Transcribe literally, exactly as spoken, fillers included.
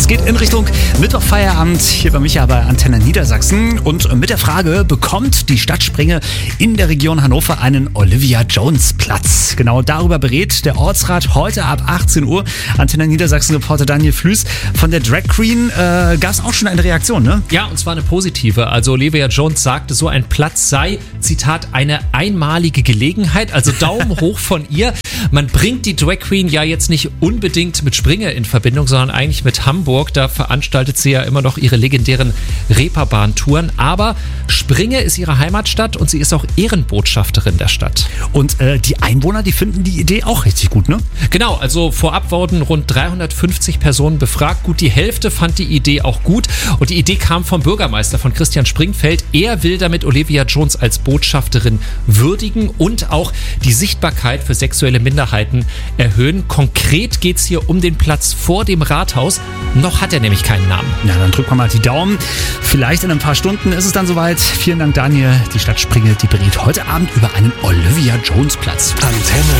Es geht in Richtung Mittwochfeierabend hier bei Micha bei Antenne Niedersachsen und mit der Frage, bekommt die Stadt Springe in der Region Hannover einen Olivia Jones Platz? Genau darüber berät der Ortsrat heute ab achtzehn Uhr. Antenne Niedersachsen-Reporter Daniel Flüß von der Drag Queen. Äh, gab es auch schon eine Reaktion, ne? Ja, und zwar eine positive. Also Olivia Jones sagte, so ein Platz sei, Zitat, eine einmalige Gelegenheit. Also Daumen hoch von ihr. Man bringt die Drag Queen ja jetzt nicht unbedingt mit Springe in Verbindung, sondern eigentlich mit Hamburg. Da veranstaltet sie ja immer noch ihre legendären Reeperbahn-Touren. Aber Springe ist ihre Heimatstadt und sie ist auch Ehrenbotschafterin der Stadt. Und äh, die Einwohner, die finden die Idee auch richtig gut, ne? Genau, also vorab wurden rund dreihundertfünfzig Personen befragt. Gut, die Hälfte fand die Idee auch gut. Und die Idee kam vom Bürgermeister von Christian Springfeld. Er will damit Olivia Jones als Botschafterin würdigen und auch die Sichtbarkeit für sexuelle Minderheiten erhöhen. Konkret geht es hier um den Platz vor dem Rathaus. Noch hat er nämlich keinen Namen. Ja, dann drücken wir mal die Daumen. Vielleicht in ein paar Stunden ist es dann soweit. Vielen Dank, Daniel. Die Stadt Springe, die berät heute Abend über einen Olivia Jones Platz. Antenne